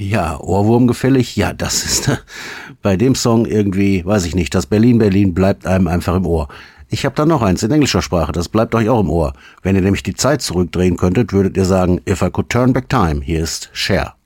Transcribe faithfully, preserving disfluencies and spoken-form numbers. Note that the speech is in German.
Ja, Ohrwurm gefällig, ja, das ist äh, bei dem Song irgendwie, weiß ich nicht, das Berlin, Berlin bleibt einem einfach im Ohr. Ich habe da noch eins in englischer Sprache, das bleibt euch auch im Ohr. Wenn ihr nämlich die Zeit zurückdrehen könntet, würdet ihr sagen, if I could turn back time, hier ist Cher.